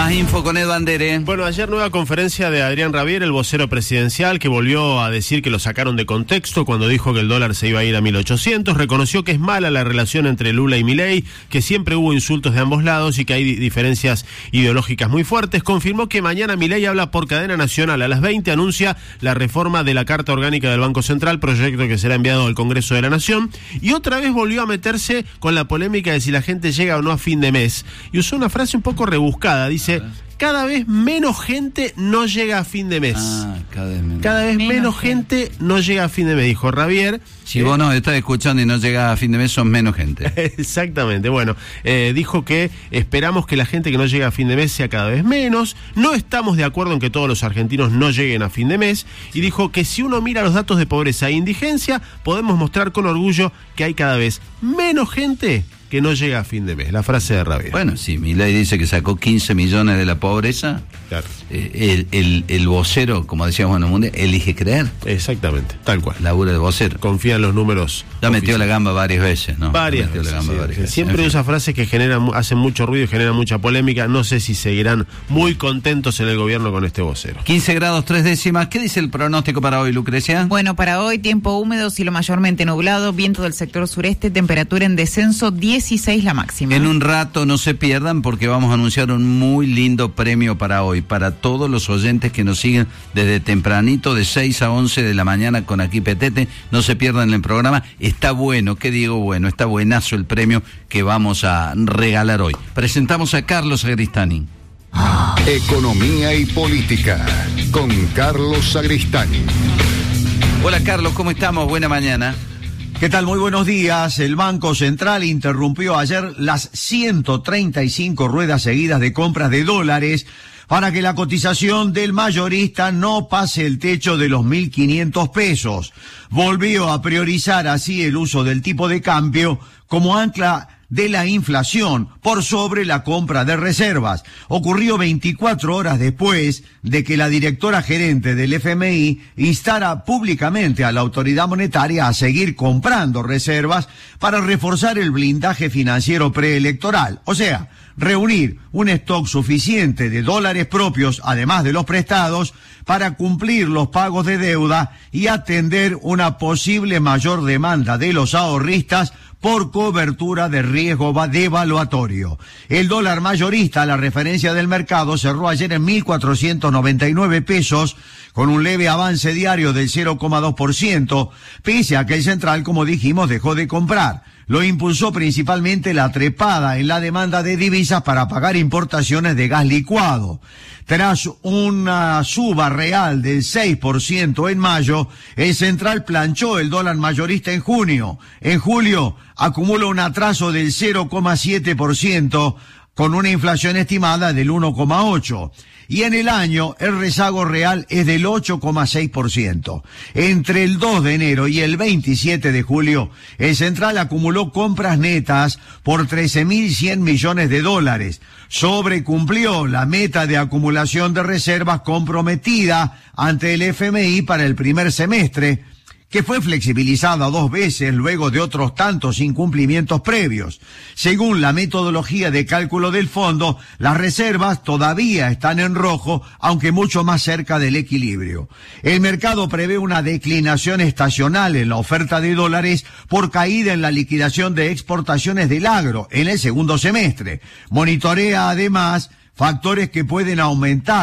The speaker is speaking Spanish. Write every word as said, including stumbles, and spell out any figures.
Más info con Ed Bandere. Bueno, ayer nueva conferencia de Adrián Rabier, el vocero presidencial, que volvió a decir que lo sacaron de contexto cuando dijo que el dólar se iba a ir a mil ochocientos. Reconoció que es mala la relación entre Lula y Milei, que siempre hubo insultos de ambos lados y que hay diferencias ideológicas muy fuertes. Confirmó que mañana Milei habla por cadena nacional. A las veinte anuncia la reforma de la Carta Orgánica del Banco Central, proyecto que será enviado al Congreso de la Nación. Y otra vez volvió a meterse con la polémica de si la gente llega o no a fin de mes. Y usó una frase un poco rebuscada. Dice: cada vez menos gente no llega a fin de mes. Ah, cada vez menos. Cada vez menos, menos gente no llega a fin de mes, dijo Rabier. Si eh, vos no estás escuchando y no llegás a fin de mes, son menos gente. Exactamente. Bueno, eh, dijo que esperamos que la gente que no llega a fin de mes sea cada vez menos. No estamos de acuerdo en que todos los argentinos no lleguen a fin de mes. Y dijo que si uno mira los datos de pobreza e indigencia, podemos mostrar con orgullo que hay cada vez menos gente que no llega a fin de mes. La frase de Rabier. Bueno, si Milei dice que sacó quince millones de la pobreza, claro. eh, el, el, el vocero, como decíamos en el mundo, elige creer. Exactamente, tal cual. Labura de vocero. Confía en los números. Ya metió la gamba varias veces, ¿no? Varias metió veces, la gamba sí, varias sí. veces. Siempre En usa fin. frases que generan, hacen mucho ruido y generan mucha polémica. No sé si seguirán muy contentos en el gobierno con este vocero. quince grados tres décimas. ¿Qué dice el pronóstico para hoy, Lucrecia? Bueno, para hoy tiempo húmedo, cielo mayormente nublado, viento del sector sureste, temperatura en descenso, dieciséis la máxima. En un rato no se pierdan porque vamos a anunciar un muy lindo premio para hoy, para todos los oyentes que nos siguen desde tempranito, de seis a once de la mañana con Aquí Petete. No se pierdan el programa, está bueno, ¿qué digo bueno? Está buenazo el premio que vamos a regalar hoy. Presentamos a Carlos Sagristani. Economía y política con Carlos Sagristani. Hola Carlos, ¿cómo estamos? Buena mañana. ¿Qué tal? Muy buenos días. El Banco Central interrumpió ayer las ciento treinta y cinco ruedas seguidas de compras de dólares para que la cotización del mayorista no pase el techo de los mil quinientos pesos. Volvió a priorizar así el uso del tipo de cambio como ancla de la inflación por sobre la compra de reservas. Ocurrió veinticuatro horas después de que la directora gerente del F M I instara públicamente a la autoridad monetaria a seguir comprando reservas para reforzar el blindaje financiero preelectoral. O sea, reunir un stock suficiente de dólares propios, además de los prestados, para cumplir los pagos de deuda y atender una posible mayor demanda de los ahorristas por cobertura de riesgo devaluatorio. El dólar mayorista, la referencia del mercado, cerró ayer en mil cuatrocientos noventa y nueve pesos, con un leve avance diario del cero coma dos por ciento, pese a que el central, como dijimos, dejó de comprar. Lo impulsó principalmente la trepada en la demanda de divisas para pagar importaciones de gas licuado. Tras una suba real del seis por ciento en mayo, el central planchó el dólar mayorista en junio. En julio acumula un atraso del cero coma siete por ciento con una inflación estimada del uno coma ocho por ciento. Y en el año el rezago real es del ocho coma seis por ciento. Entre el dos de enero y el veintisiete de julio, el central acumuló compras netas por trece mil cien millones de dólares. Sobrecumplió la meta de acumulación de reservas comprometida ante el F M I para el primer semestre, que fue flexibilizada dos veces luego de otros tantos incumplimientos previos. Según la metodología de cálculo del fondo, las reservas todavía están en rojo, aunque mucho más cerca del equilibrio. El mercado prevé una declinación estacional en la oferta de dólares por caída en la liquidación de exportaciones del agro en el segundo semestre. Monitorea además factores que pueden aumentar